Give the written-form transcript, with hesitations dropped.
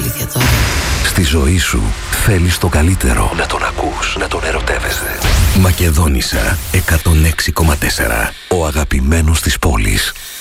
αλήθεια τώρα. Στη ζωή σου θέλεις το καλύτερο. Να τον ακούς, να τον ερωτεύεσαι. Μακεδόνισσα 106,4. Ο αγαπημένος της πόλης.